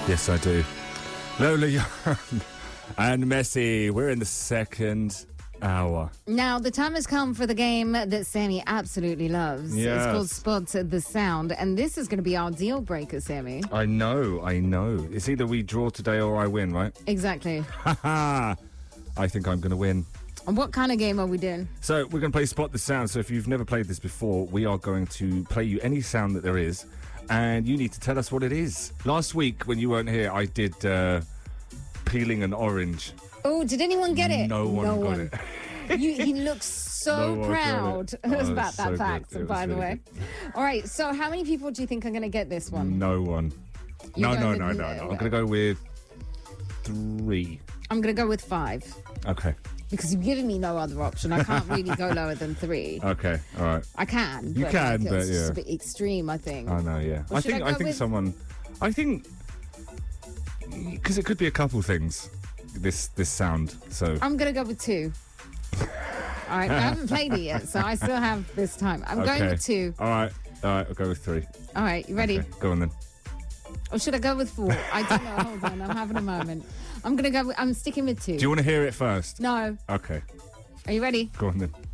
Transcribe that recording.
Yes, I do. Lola Young and Messi. We're in the second hour. Now, the time has come for the game that Sammy absolutely loves. Yes. It's called Spot the Sound, and this is going to be our deal breaker, Sammy. I know. It's either we draw today or I win, right? Exactly. Haha. I think I'm going to win. And what kind of game are we doing? So we're going to play Spot the Sound. So if you've never played this before, we are going to play you any sound that there is, and you need to tell us what it is. Last week, when you weren't here, I did peeling an orange. Oh, did anyone get it? No one got it. He looks so No one proud got it. Oh, about it's that so fact, good. It by was the really way. All right, so how many people do you think are going to get this one? No one. You're No. going I'm with- going to go with 3. I'm going to go with 5. Okay. Because you've given me no other option. I can't really go lower than 3. Okay. All right. I can. You but can, like, but it's just yeah. a bit extreme, I think. I know, yeah. Well, should I go with- I think because it could be a couple things. This sound. So I'm going to go with 2. All right, I haven't played it yet, so I still have this time. I'm going with 2. All right. I'll go with 3. All right, you ready? Okay, go on then. Or should I go with 4? I don't know. Hold on, I'm having a moment. I'm sticking with 2. Do you want to hear it first? No. Okay. Are you ready? Go on then.